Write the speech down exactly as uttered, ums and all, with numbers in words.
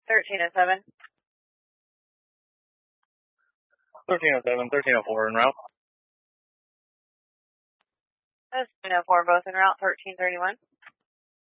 thirteen oh seven. thirteen oh seven, thirteen oh four en route. thirteen oh four, both en route, thirteen thirty-one.